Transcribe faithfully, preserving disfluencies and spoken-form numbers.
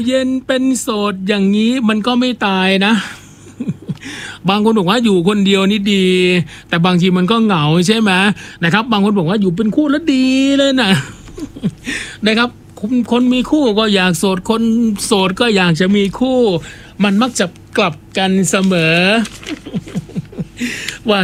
เย็นเป็นโสดอย่างนี้มันก็ไม่ตายนะ บางคนบอกว่าอยู่คนเดียวนี่ดี แต่บางทีมันก็เหงาใช่ไหมนะครับ บางคนบอกว่าอยู่เป็นคู่แล้วดีเลยนะ นะครับคนคนมีคู่ก็อยากโสดคนโสดก็อยากจะมีคู่ มันมักจะกลับกันเสมอ ว่า